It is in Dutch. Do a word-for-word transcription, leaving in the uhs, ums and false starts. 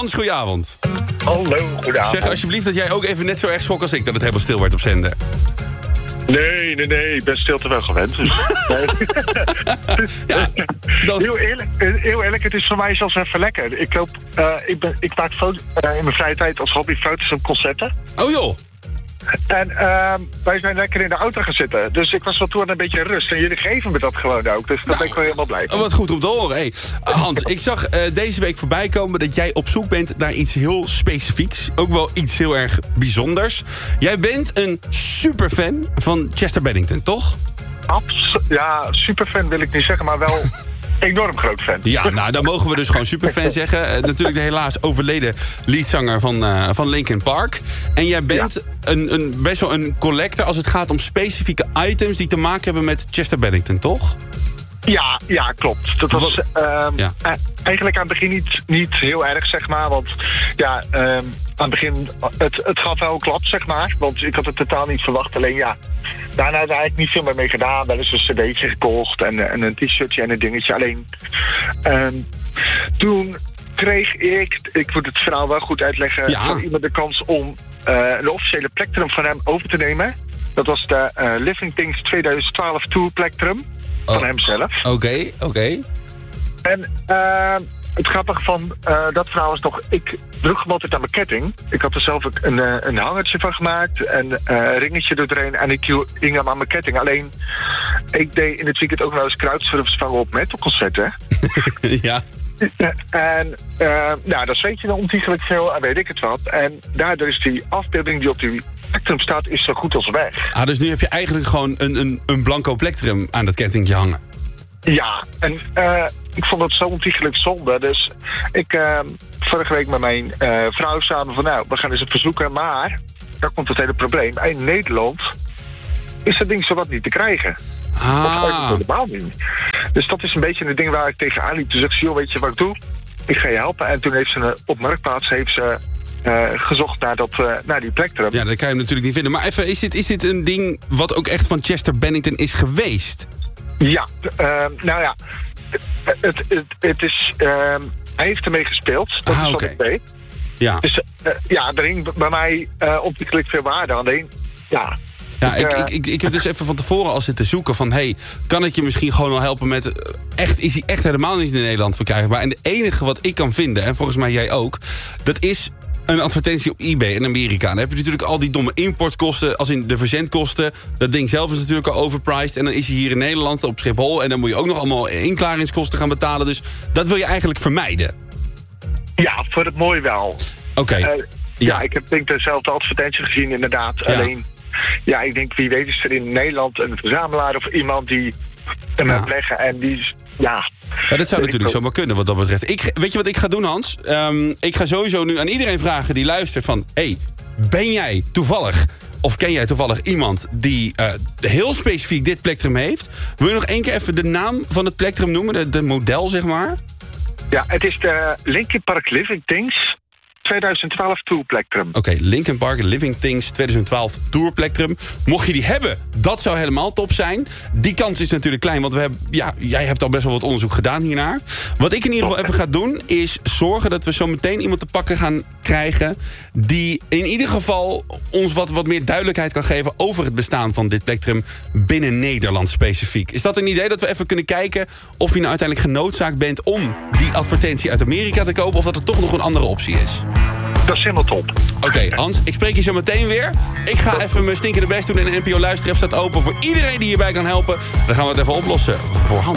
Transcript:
Hans, goedenavond. Hallo, goedenavond. Zeg alsjeblieft dat jij ook even net zo erg schrok als ik dat het helemaal stil werd op zender. Nee, nee, nee, ik ben stilte wel gewend. Dus. Nee. Ja, dan... heel, eerlijk, heel eerlijk, het is voor mij zelfs even lekker. Ik, loop, uh, ik, ben, ik maak foto's uh, in mijn vrije tijd als hobby foto's en concerten. Oh joh. En uh, wij zijn lekker in de auto gaan zitten. Dus ik was wel toe aan een beetje rust. En jullie geven me dat gewoon ook. Dus daar nou, ben ik wel helemaal blij van. Oh, wat goed om te horen. Hey, Hans, ik zag uh, deze week voorbij komen dat jij op zoek bent naar iets heel specifieks. Ook wel iets heel erg bijzonders. Jij bent een superfan van Chester Bennington, toch? Abs- ja, superfan wil ik niet zeggen, maar wel... enorm groot fan. Ja, nou, dan mogen we dus gewoon superfan zeggen. Uh, natuurlijk de helaas overleden leadzanger van, uh, van Linkin Park. En jij bent ja. een, een, best wel een collector als het gaat om specifieke items die te maken hebben met Chester Bennington, toch? Ja, ja, klopt. Dat was uh, ja. eigenlijk aan het begin niet, niet heel erg, zeg maar. Want ja, uh, aan het begin, het, het gaf wel een klap, zeg maar. Want ik had het totaal niet verwacht. Alleen ja, daarna had ik eigenlijk niet veel meer mee gedaan. Wel eens een cd'tje gekocht en, en een t-shirtje en een dingetje. Alleen uh, toen kreeg ik, ik moet het verhaal wel goed uitleggen... Ja. van iemand de kans om uh, een officiële plektrum van hem over te nemen. Dat was de uh, Living Things twintig twaalf Tour plektrum. Van oh. hemzelf. Oké, okay, oké. Okay. En uh, het grappige van uh, dat verhaal was nog... ik droeg hem altijd aan mijn ketting. Ik had er zelf ook een, uh, een hangertje van gemaakt. En uh, een ringetje doorheen. En ik hing hem aan mijn ketting. Alleen, ik deed in het weekend ook wel eens crowdsurfers vangen op metalconcerten. Ja. En uh, nou, dat zweet je dan ontiegelijk veel en weet ik het wat. En daardoor is die afbeelding die op die plektrum staat, is zo goed als weg. Ah, dus nu heb je eigenlijk gewoon een, een, een blanco plektrum aan dat kettingje hangen. Ja, en uh, ik vond het zo ontiegelijk zonde. Dus ik uh, vorige week met mijn uh, vrouw samen van... nou, we gaan eens een verzoeken, maar... daar komt het hele probleem. In Nederland is dat ding zowat niet te krijgen. Ah. Of eigenlijk helemaal niet. Dus dat is een beetje een ding waar ik tegenaan liep. Dus ik zie, joh, weet je wat ik doe? Ik ga je helpen. En toen heeft ze op Marktplaats heeft ze... Uh, gezocht naar, dat, uh, naar die plektrum. Ja, dat kan je hem natuurlijk niet vinden. Maar even, is dit, is dit een ding wat ook echt van Chester Bennington is geweest? Ja, uh, nou ja. Het, het, het is... Uh, hij heeft ermee gespeeld. Dat ah, is wat okay. ik weet. Ja. Dus uh, ja, er hing bij mij uh, op die klik veel waarde. Alleen, ja... Ja, ik, ik, uh, ik, ik, ik heb dus even van tevoren al zitten zoeken van... hey, kan ik je misschien gewoon al helpen met... echt is hij echt helemaal niet in Nederland verkrijgbaar. En het enige wat ik kan vinden, en volgens mij jij ook... dat is een advertentie op eBay in Amerika. Dan heb je natuurlijk al die domme importkosten... als in de verzendkosten. Dat ding zelf is natuurlijk al overpriced. En dan is hij hier in Nederland op Schiphol... en dan moet je ook nog allemaal inklaringskosten gaan betalen. Dus dat wil je eigenlijk vermijden. Ja, voor het mooi wel. Oké. Okay. Uh, ja. ja, ik heb denk dezelfde advertentie gezien inderdaad. Ja. Alleen, ja, ik denk wie weet is er in Nederland een verzamelaar... of iemand die hem ja. leggen en die... Ja, ja, dat zou natuurlijk zomaar kunnen wat dat betreft. Ik, weet je wat ik ga doen, Hans? Um, ik ga sowieso nu aan iedereen vragen die luistert van... hey, ben jij toevallig... of ken jij toevallig iemand die uh, heel specifiek dit plektrum heeft? Wil je nog één keer even de naam van het plektrum noemen? De, de model, zeg maar? Ja, het is de Linkin Park Living Things... twintig twaalf Tour plektrum. Oké, okay, Linkin Park Living Things twintig twaalf Tour plektrum. Mocht je die hebben, dat zou helemaal top zijn. Die kans is natuurlijk klein, want we hebben, ja, jij hebt al best wel wat onderzoek gedaan hiernaar. Wat ik in ieder geval even ga doen, is zorgen dat we zo meteen iemand te pakken gaan krijgen... die in ieder geval ons wat, wat meer duidelijkheid kan geven... over het bestaan van dit plektrum binnen Nederland specifiek. Is dat een idee dat we even kunnen kijken... of je nou uiteindelijk genoodzaakt bent om die advertentie uit Amerika te kopen... of dat er toch nog een andere optie is? Dat is helemaal top. Oké, okay, Hans, ik spreek je zo meteen weer. Ik ga even mijn stinkende best doen en de N P O Luisterapp staat open... voor iedereen die hierbij kan helpen. Dan gaan we het even oplossen voor Hans.